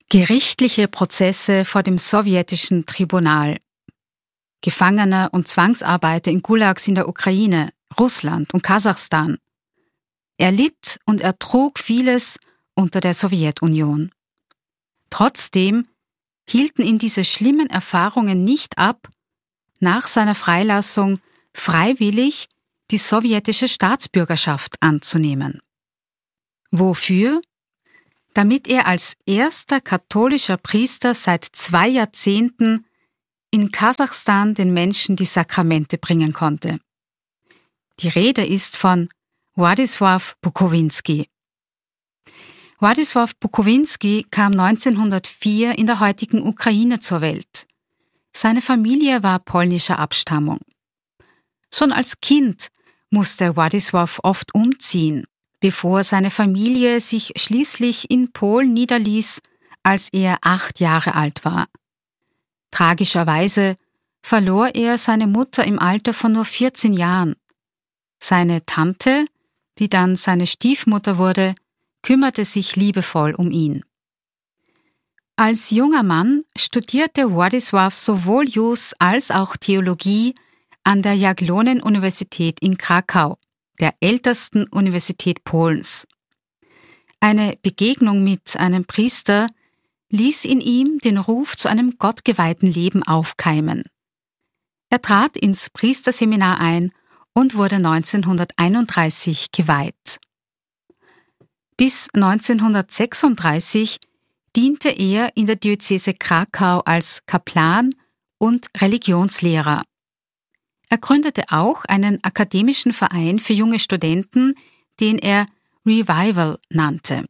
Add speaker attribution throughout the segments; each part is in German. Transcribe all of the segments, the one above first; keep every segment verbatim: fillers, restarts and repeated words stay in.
Speaker 1: Gerichtliche Prozesse vor dem sowjetischen Tribunal. Gefangene und Zwangsarbeiter in Gulags in der Ukraine, Russland und Kasachstan. Er litt und ertrug vieles unter der Sowjetunion. Trotzdem hielten ihn diese schlimmen Erfahrungen nicht ab, nach seiner Freilassung freiwillig die sowjetische Staatsbürgerschaft anzunehmen. Wofür? Damit er als erster katholischer Priester seit zwei Jahrzehnten in Kasachstan den Menschen die Sakramente bringen konnte. Die Rede ist von Władysław Bukowinski. Władysław Bukowinski kam neunzehnhundertvier in der heutigen Ukraine zur Welt. Seine Familie war polnischer Abstammung. Schon als Kind musste Władysław oft umziehen, bevor seine Familie sich schließlich in Polen niederließ, als er acht Jahre alt war. Tragischerweise verlor er seine Mutter im Alter von nur vierzehn Jahren. Seine Tante, die dann seine Stiefmutter wurde, kümmerte sich liebevoll um ihn. Als junger Mann studierte Władysław sowohl Jus als auch Theologie an der Jagiellonen-Universität in Krakau, der ältesten Universität Polens. Eine Begegnung mit einem Priester ließ in ihm den Ruf zu einem gottgeweihten Leben aufkeimen. Er trat ins Priesterseminar ein und wurde neunzehnhunderteinunddreißig geweiht. Bis neunzehnhundertsechsunddreißig diente er in der Diözese Krakau als Kaplan und Religionslehrer. Er gründete auch einen akademischen Verein für junge Studenten, den er Revival nannte.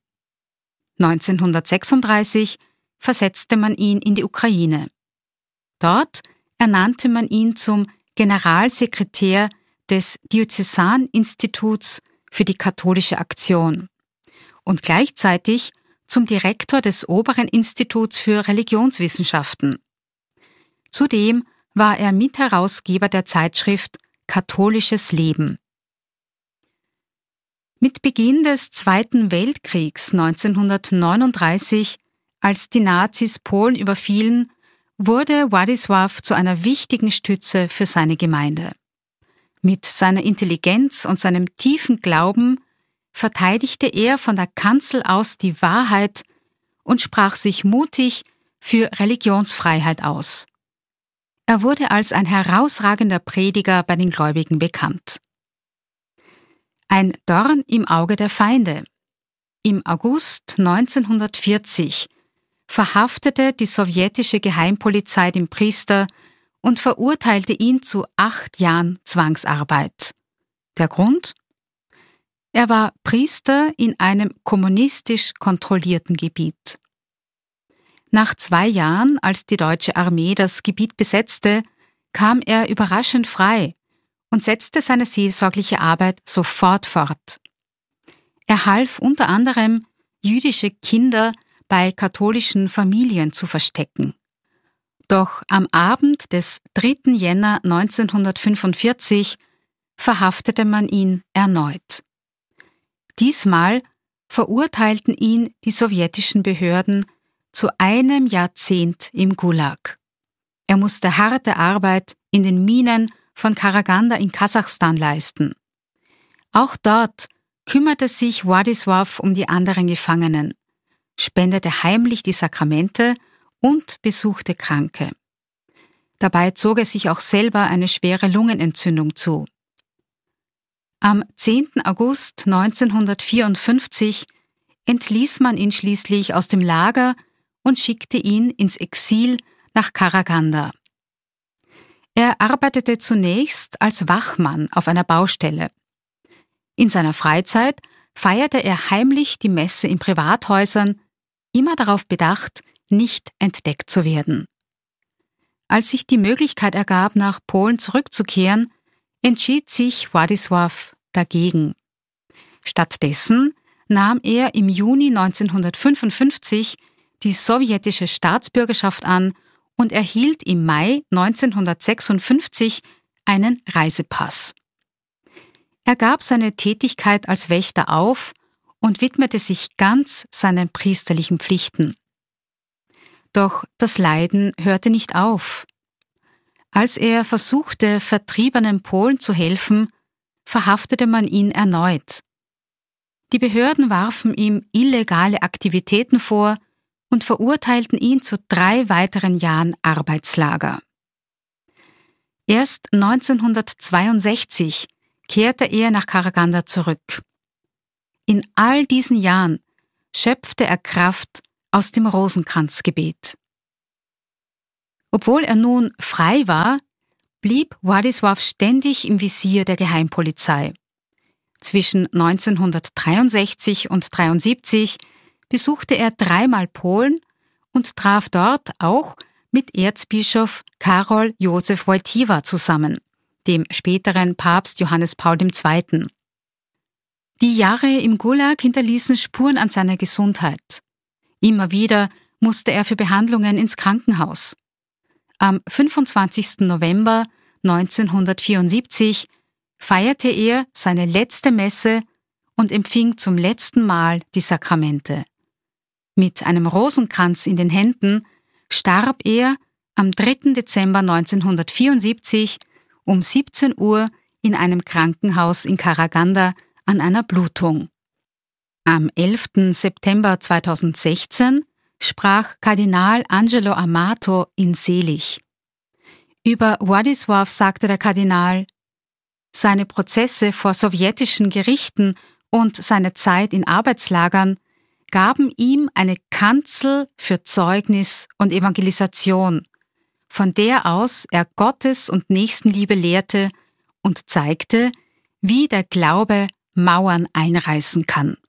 Speaker 1: neunzehnhundertsechsunddreißig versetzte man ihn in die Ukraine. Dort ernannte man ihn zum Generalsekretär des Diözesaninstituts für die katholische Aktion und gleichzeitig zum Direktor des Oberen Instituts für Religionswissenschaften. Zudem war er Mitherausgeber der Zeitschrift Katholisches Leben. Mit Beginn des Zweiten Weltkriegs neunzehnhundertneununddreißig, als die Nazis Polen überfielen, wurde Władysław zu einer wichtigen Stütze für seine Gemeinde. Mit seiner Intelligenz und seinem tiefen Glauben verteidigte er von der Kanzel aus die Wahrheit und sprach sich mutig für Religionsfreiheit aus. Er wurde als ein herausragender Prediger bei den Gläubigen bekannt. Ein Dorn im Auge der Feinde. Im August neunzehnhundertvierzig verhaftete die sowjetische Geheimpolizei den Priester und verurteilte ihn zu acht Jahren Zwangsarbeit. Der Grund? Er war Priester in einem kommunistisch kontrollierten Gebiet. Nach zwei Jahren, als die deutsche Armee das Gebiet besetzte, kam er überraschend frei und setzte seine seelsorgliche Arbeit sofort fort. Er half unter anderem, jüdische Kinder bei katholischen Familien zu verstecken. Doch am Abend des dritten Jänner neunzehnhundertfünfundvierzig verhaftete man ihn erneut. Diesmal verurteilten ihn die sowjetischen Behörden zu einem Jahrzehnt im Gulag. Er musste harte Arbeit in den Minen von Karaganda in Kasachstan leisten. Auch dort kümmerte sich Władysław um die anderen Gefangenen, spendete heimlich die Sakramente und besuchte Kranke. Dabei zog er sich auch selber eine schwere Lungenentzündung zu. Am zehnten August neunzehnhundertvierundfünfzig entließ man ihn schließlich aus dem Lager und schickte ihn ins Exil nach Karaganda. Er arbeitete zunächst als Wachmann auf einer Baustelle. In seiner Freizeit feierte er heimlich die Messe in Privathäusern, immer darauf bedacht, nicht entdeckt zu werden. Als sich die Möglichkeit ergab, nach Polen zurückzukehren, entschied sich Władysław dagegen. Stattdessen nahm er im Juni neunzehnhundertfünfundfünfzig die sowjetische Staatsbürgerschaft an und erhielt im Mai neunzehnhundertsechsundfünfzig einen Reisepass. Er gab seine Tätigkeit als Wächter auf und widmete sich ganz seinen priesterlichen Pflichten. Doch das Leiden hörte nicht auf. Als er versuchte, vertriebenen Polen zu helfen, verhaftete man ihn erneut. Die Behörden warfen ihm illegale Aktivitäten vor und verurteilten ihn zu drei weiteren Jahren Arbeitslager. Erst neunzehnhundertzweiundsechzig kehrte er nach Karaganda zurück. In all diesen Jahren schöpfte er Kraft aus dem Rosenkranzgebet. Obwohl er nun frei war, blieb Władysław ständig im Visier der Geheimpolizei. Zwischen neunzehnhundertdreiundsechzig und neunzehnhundertdreiundsiebzig besuchte er dreimal Polen und traf dort auch mit Erzbischof Karol Józef Wojtyła zusammen, dem späteren Papst Johannes Paul der Zweite. Die Jahre im Gulag hinterließen Spuren an seiner Gesundheit. Immer wieder musste er für Behandlungen ins Krankenhaus. Am fünfundzwanzigsten November neunzehnhundertvierundsiebzig feierte er seine letzte Messe und empfing zum letzten Mal die Sakramente. Mit einem Rosenkranz in den Händen starb er am dritten Dezember neunzehnhundertvierundsiebzig um siebzehn Uhr in einem Krankenhaus in Karaganda an einer Blutung. Am elften September zweitausendsechzehn sprach Kardinal Angelo Amato ihn selig. Über Władysław sagte der Kardinal: Seine Prozesse vor sowjetischen Gerichten und seine Zeit in Arbeitslagern gaben ihm eine Kanzel für Zeugnis und Evangelisation, von der aus er Gottes- und Nächstenliebe lehrte und zeigte, wie der Glaube Mauern einreißen kann.